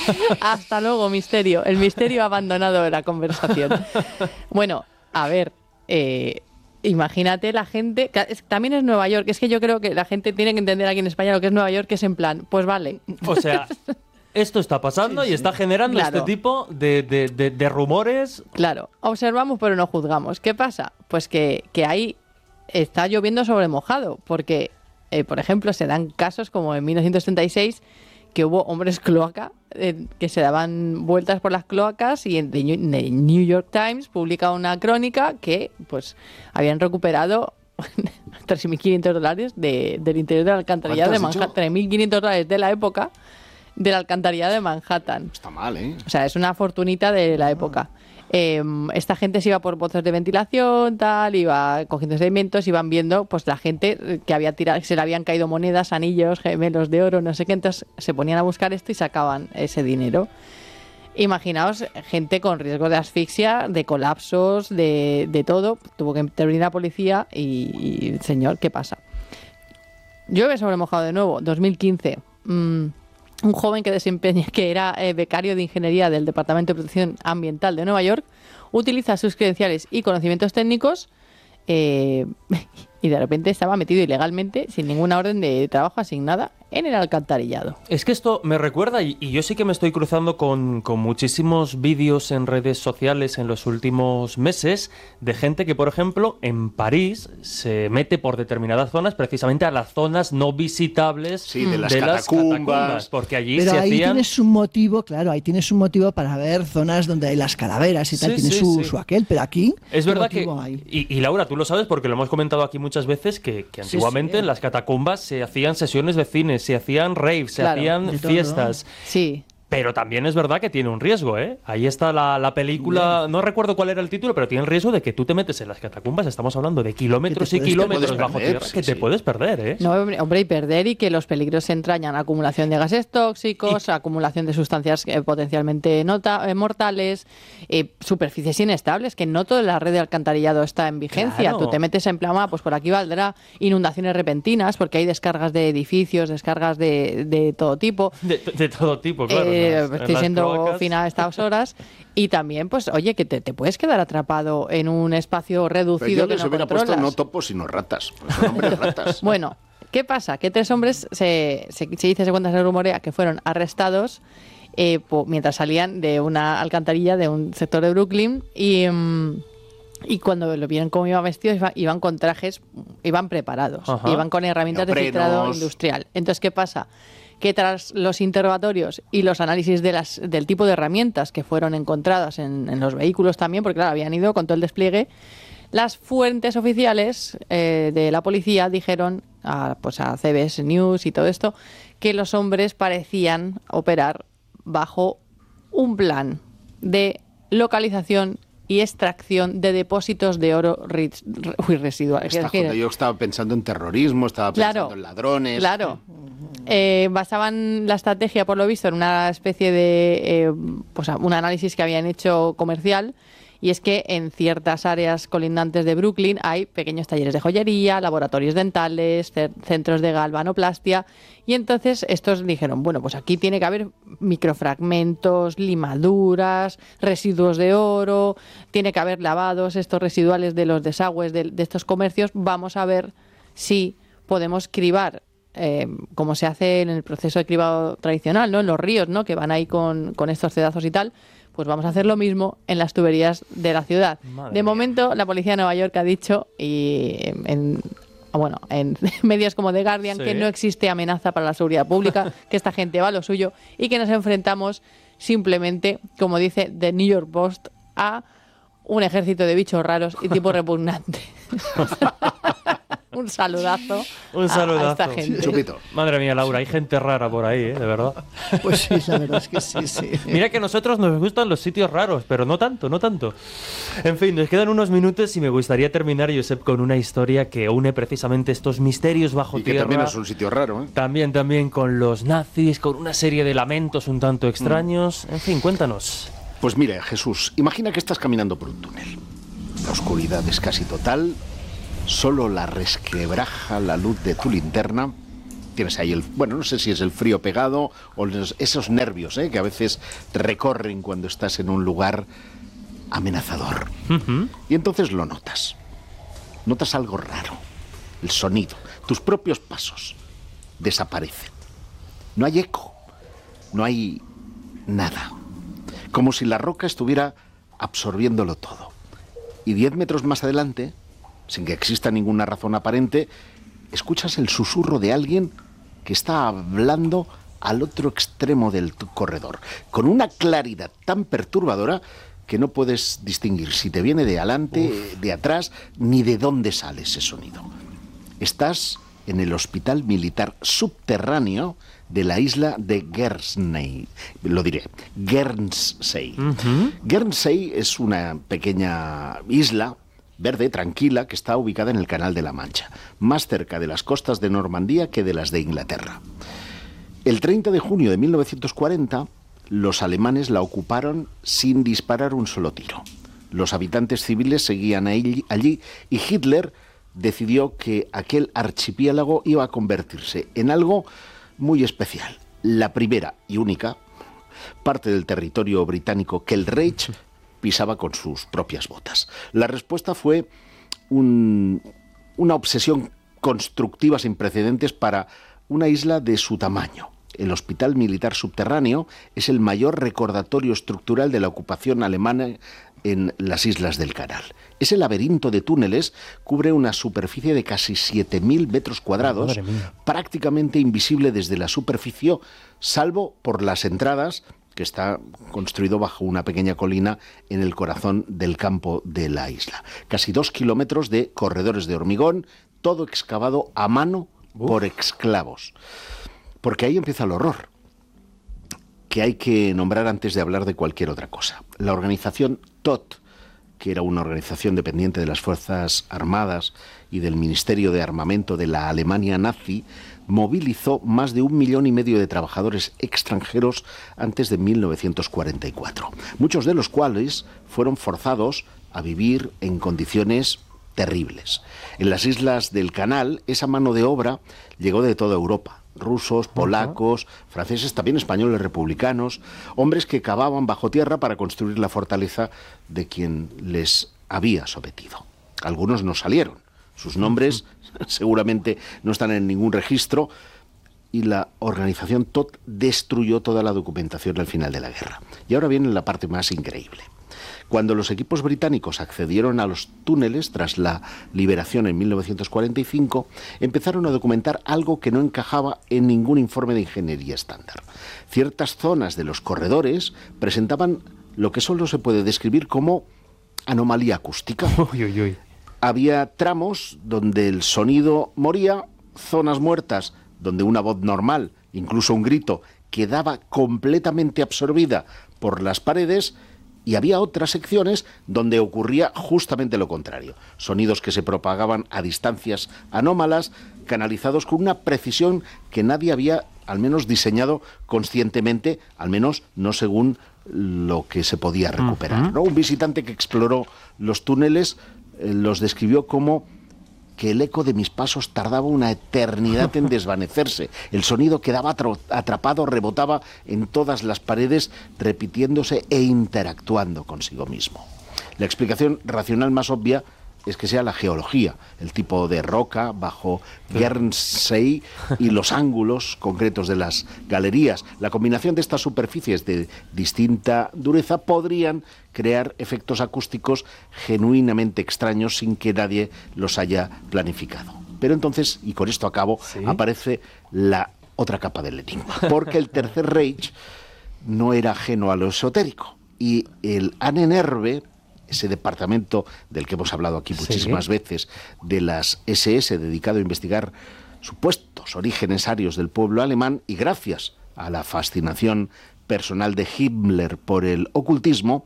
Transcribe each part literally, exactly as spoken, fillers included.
Hasta luego, misterio. El misterio ha abandonado la conversación. Bueno, a ver, eh, imagínate la gente... También es Nueva York. Es que yo creo que la gente tiene que entender aquí en España lo que es Nueva York, que es en plan, pues vale. O sea... Esto está pasando sí, sí. y está generando claro. este tipo de, de, de, de rumores. Claro, observamos pero no juzgamos. ¿Qué pasa? Pues que, que ahí está lloviendo sobre mojado, porque, eh, por ejemplo, se dan casos como en mil novecientos treinta y seis, que hubo hombres cloaca eh, que se daban vueltas por las cloacas y en The New York Times publica una crónica que pues habían recuperado tres mil quinientos dólares de, del interior de la alcantarillado de Manhattan, tres mil quinientos dólares de la época de la alcantarillado de Manhattan. Está mal, ¿eh? O sea, es una fortunita de la época. Eh, esta gente se iba por pozos de ventilación, tal, iba cogiendo sedimentos, iban viendo pues la gente que había tirado, se le habían caído monedas, anillos, gemelos de oro, no sé qué, entonces se ponían a buscar esto y sacaban ese dinero. Imaginaos gente con riesgo de asfixia, de colapsos, de, de todo. Tuvo que intervenir la policía y, y señor, ¿qué pasa? Llueve sobre mojado de nuevo, dos mil quince. Mmm, un joven que desempeña, que era eh, becario de ingeniería del Departamento de Protección Ambiental de Nueva York, utiliza sus credenciales y conocimientos técnicos eh, y de repente estaba metido ilegalmente, sin ninguna orden de trabajo asignada, en el alcantarillado. Es que esto me recuerda, y, y yo sí que me estoy cruzando con, con muchísimos vídeos en redes sociales en los últimos meses de gente que, por ejemplo, en París se mete por determinadas zonas, precisamente a las zonas no visitables sí, de, las, de catacumbas. las catacumbas, porque allí Pero se ahí hacían... tienes un motivo, claro, ahí tienes un motivo para ver zonas donde hay las calaveras y tal, sí, tiene sí, su, sí. su aquel, pero aquí... Es verdad que... Y, y Laura, tú lo sabes porque lo hemos comentado aquí muchas veces, que, que antiguamente sí, sí. en las catacumbas se hacían sesiones de cine, se hacían raves, se claro, hacían fiestas. Sí. Pero también es verdad que tiene un riesgo, ¿eh? Ahí está la, la película, no recuerdo cuál era el título, pero tiene el riesgo de que tú te metes en las catacumbas, estamos hablando de kilómetros y kilómetros bajo perder, tierra, sí, que te sí. puedes perder, ¿eh? No, hombre, y perder y que los peligros se entrañan, acumulación de gases tóxicos, y... acumulación de sustancias eh, potencialmente nota, eh, mortales, eh, superficies inestables, que no toda la red de alcantarillado está en vigencia. Claro. Tú te metes en plan, ah, pues por aquí valdrá inundaciones repentinas, porque hay descargas de edificios, descargas de, de todo tipo. De, de todo tipo, claro. Eh, Eh, estoy siendo cloacas. Fina a estas horas y también pues oye que te, te puedes quedar atrapado en un espacio reducido. Pero yo que les no hubiera controlas. puesto no topos sino ratas, pues son hombres ratas. Bueno, ¿qué pasa? Que tres hombres se, se, se dice, se cuenta, se rumorea que fueron arrestados eh, po, mientras salían de una alcantarilla de un sector de Brooklyn y um, y cuando lo vieron cómo iban vestidos, iban con trajes, iban preparados, Ajá. iban con herramientas de filtrado industrial. Entonces, ¿qué pasa? Que tras los interrogatorios y los análisis de las, del tipo de herramientas que fueron encontradas en, en los vehículos también, porque claro, habían ido con todo el despliegue, las fuentes oficiales eh, de la policía dijeron a, pues a C B S News y todo esto, que los hombres parecían operar bajo un plan de localización y extracción de depósitos de oro res, uy, residuales. Está, joder, yo estaba pensando en terrorismo, estaba pensando claro, en ladrones. Claro. Eh, basaban la estrategia, por lo visto, en una especie de eh, pues un análisis que habían hecho comercial, y es que en ciertas áreas colindantes de Brooklyn hay pequeños talleres de joyería, laboratorios dentales, centros de galvanoplastia, y entonces estos dijeron, bueno, pues aquí tiene que haber microfragmentos, limaduras, residuos de oro, tiene que haber lavados estos residuales de los desagües de, de estos comercios, vamos a ver si podemos cribar Eh, como se hace en el proceso de cribado tradicional, ¿no? En los ríos, ¿no? Que van ahí con, con estos cedazos y tal, pues vamos a hacer lo mismo en las tuberías de la ciudad. Madre de mía. Momento, la policía de Nueva York ha dicho, y en, bueno, en medios como The Guardian, sí. que no existe amenaza para la seguridad pública, que esta gente va a lo suyo y que nos enfrentamos simplemente, como dice The New York Post, a un ejército de bichos raros y tipo repugnante. Un saludazo, Un saludazo. a esta gente. Chupito. Madre mía, Laura, hay gente rara por ahí, ¿eh? De verdad. Pues sí, la verdad es que sí, sí. Mira que a nosotros nos gustan los sitios raros, pero no tanto, no tanto. En fin, nos quedan unos minutos y me gustaría terminar, Josep, con una historia que une precisamente estos misterios bajo y que tierra. también es un sitio raro, ¿eh? También, también con los nazis, con una serie de lamentos un tanto extraños. Mm. En fin, cuéntanos. Pues mira, Jesús, imagina que estás caminando por un túnel. La oscuridad es casi total. Solo la resquebraja la luz de tu linterna tienes ahí el, bueno, no sé si es el frío pegado o los, esos nervios ¿eh? que a veces recorren cuando estás en un lugar amenazador. Uh-huh. Y entonces lo notas. Notas algo raro. El sonido, tus propios pasos desaparecen. No hay eco, no hay nada. Como si la roca estuviera absorbiéndolo todo. Y diez metros más adelante, sin que exista ninguna razón aparente, escuchas el susurro de alguien que está hablando al otro extremo del corredor, con una claridad tan perturbadora que no puedes distinguir si te viene de adelante, Uf. de atrás, ni de dónde sale ese sonido. Estás en el hospital militar subterráneo de la isla de Guernsey. Lo diré, Guernsey. Uh-huh. Guernsey es una pequeña isla verde, tranquila, que está ubicada en el Canal de la Mancha, más cerca de las costas de Normandía que de las de Inglaterra. El treinta de junio de mil novecientos cuarenta, los alemanes la ocuparon sin disparar un solo tiro. Los habitantes civiles seguían allí, allí y Hitler decidió que aquel archipiélago iba a convertirse en algo muy especial. La primera y única parte del territorio británico que el Reich pisaba con sus propias botas. La respuesta fue un, una obsesión constructiva sin precedentes para una isla de su tamaño. El Hospital Militar Subterráneo es el mayor recordatorio estructural de la ocupación alemana en las islas del Canal. Ese laberinto de túneles cubre una superficie de casi siete mil metros cuadrados, prácticamente invisible desde la superficie, salvo por las entradas, que está construido bajo una pequeña colina en el corazón del campo de la isla. Casi dos kilómetros de corredores de hormigón, todo excavado a mano Uf. por esclavos. Porque ahí empieza el horror, que hay que nombrar antes de hablar de cualquier otra cosa. La organización T O T, que era una organización dependiente de las Fuerzas Armadas y del Ministerio de Armamento de la Alemania nazi, movilizó más de un millón y medio de trabajadores extranjeros antes de mil novecientos cuarenta y cuatro, muchos de los cuales fueron forzados a vivir en condiciones terribles. En las islas del Canal, esa mano de obra llegó de toda Europa. Rusos, polacos, uh-huh. franceses, también españoles republicanos, hombres que cavaban bajo tierra para construir la fortaleza de quien les había sometido. Algunos no salieron, sus nombres uh-huh. seguramente no están en ningún registro, y la organización T O T destruyó toda la documentación al final de la guerra. Y ahora viene la parte más increíble. Cuando los equipos británicos accedieron a los túneles tras la liberación en mil novecientos cuarenta y cinco, empezaron a documentar algo que no encajaba en ningún informe de ingeniería estándar. Ciertas zonas de los corredores presentaban lo que solo se puede describir como anomalía acústica. Uy, uy, uy. Había tramos donde el sonido moría, zonas muertas donde una voz normal, incluso un grito, quedaba completamente absorbida por las paredes, y había otras secciones donde ocurría justamente lo contrario. Sonidos que se propagaban a distancias anómalas, canalizados con una precisión que nadie había, al menos, diseñado conscientemente, al menos no según lo que se podía recuperar, ¿no? Un visitante que exploró los túneles eh, los describió como que el eco de mis pasos tardaba una eternidad en desvanecerse. El sonido quedaba atrapado, rebotaba en todas las paredes, repitiéndose e interactuando consigo mismo. La explicación racional más obvia es que sea la geología, el tipo de roca bajo Guernsey y los ángulos concretos de las galerías. La combinación de estas superficies de distinta dureza podrían crear efectos acústicos genuinamente extraños sin que nadie los haya planificado. Pero entonces, y con esto acabo, ¿sí? aparece la otra capa del enigma, porque el Tercer Reich no era ajeno a lo esotérico, y el Ahnenerbe, ese departamento del que hemos hablado aquí muchísimas sí. veces, de las ese ese, dedicado a investigar supuestos orígenes arios del pueblo alemán, y gracias a la fascinación personal de Himmler por el ocultismo,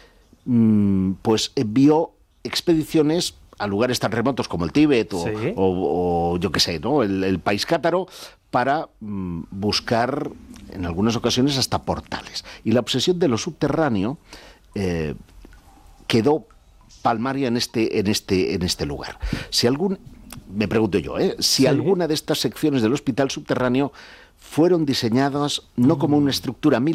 pues envió expediciones a lugares tan remotos como el Tíbet o, sí. o, o yo qué sé, ¿no? el, el país cátaro, para mm, buscar en algunas ocasiones hasta portales. Y la obsesión de lo subterráneo eh, quedó palmaria en este, en este, en este lugar. Si algún me pregunto yo, ¿eh? si Sí. alguna de estas secciones del hospital subterráneo fueron diseñadas no como una estructura militar,